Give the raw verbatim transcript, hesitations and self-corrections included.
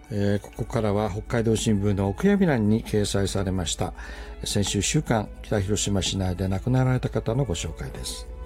えー、ここからは北海道新聞のお悔やみ欄に掲載されました先週いっしゅうかん北広島市内で亡くなられた方のご紹介です。